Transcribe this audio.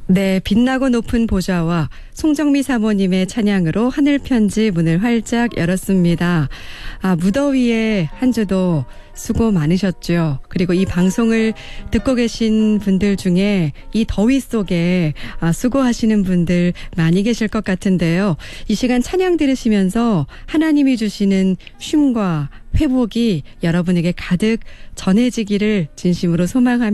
네, 빛나고 높은 보좌와 송정미 사모님의 찬양으로 하늘편지 문을 활짝 열었습니다. 무더위에 한 주도 수고 많으셨죠. 그리고 이 방송을 듣고 계신 분들 중에 이 더위 속에 수고하시는 분들 많이 계실 것 같은데요. 이 시간 찬양 들으시면서 하나님이 주시는 쉼과 회복이 여러분에게 가득 전해지기를 진심으로 소망합니다.